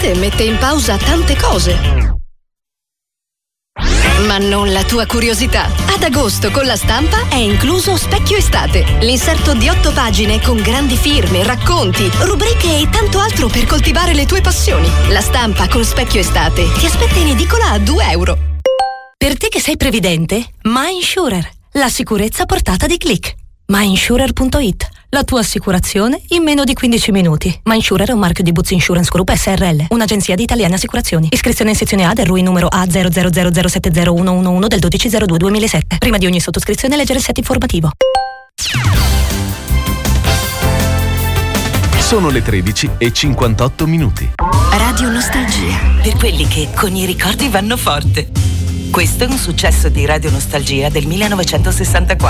l'estate mette in pausa tante cose. Ma non la tua curiosità. Ad agosto con La Stampa è incluso Specchio Estate, l'inserto di 8 pagine con grandi firme, racconti, rubriche e tanto altro per coltivare le tue passioni. La Stampa con Specchio Estate ti aspetta in edicola a €2. Per te che sei previdente, MyInsurer, la sicurezza a portata di click. MyInsurer.it, la tua assicurazione in meno di 15 minuti. MyInsurer è un marchio di Boots Insurance Group SRL, un'agenzia di italiane assicurazioni. Iscrizione in sezione A del RUI numero A0000701111 del 12/02/2007. Prima di ogni sottoscrizione leggere il set informativo. Sono le 13:58. Radio Nostalgia. Per quelli che con i ricordi vanno forte. Questo è un successo di Radio Nostalgia del 1964.